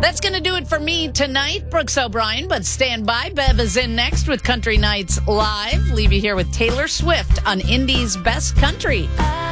That's going to do it for me tonight, Brooks O'Brien. But stand by. Bev is in next with Country Nights Live. Leave you here with Taylor Swift on Indie's Best Country.